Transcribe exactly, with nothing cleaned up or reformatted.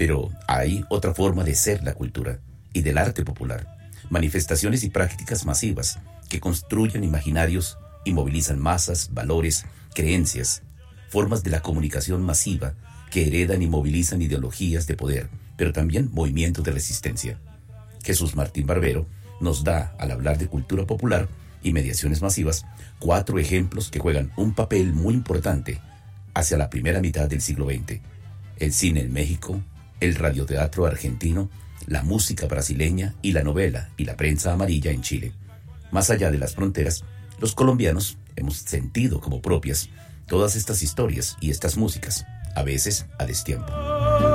Pero hay otra forma de ser la cultura y del arte popular. Manifestaciones y prácticas masivas que construyen imaginarios y movilizan masas, valores, creencias. Formas de la comunicación masiva que heredan y movilizan ideologías de poder, pero también movimientos de resistencia. Jesús Martín Barbero nos da, al hablar de cultura popular y mediaciones masivas, cuatro ejemplos que juegan un papel muy importante hacia la primera mitad del siglo veinte. El cine en México, el radioteatro argentino, la música brasileña y la novela y la prensa amarilla en Chile. Más allá de las fronteras, los colombianos hemos sentido como propias todas estas historias y estas músicas, a veces a destiempo.